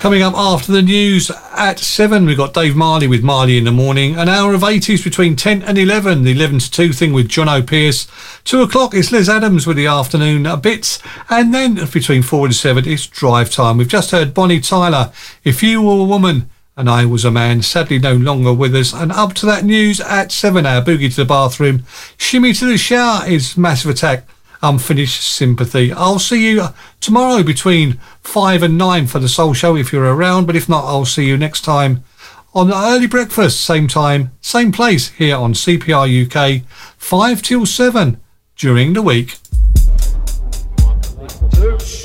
Coming up after the news at 7, we've got Dave Marley with Marley in the Morning. An hour of 80s between 10 and 11. The 11 to 2 thing with John O'Pearce. 2 o'clock, it's Les Adams with the afternoon bits. And then between 4 and 7, it's drive time. We've just heard Bonnie Tyler, If You Were a Woman and I Was a Man, sadly no longer with us. And up to that news at 7 hour, Boogie to the Bathroom. Shimmy to the Shower is Massive Attack. Unfinished Sympathy. I'll see you tomorrow between 5 and 9 for the Soul Show if you're around, but if not, I'll see you next time on the early breakfast, same time, same place here on CPR UK, 5 till 7 during the week.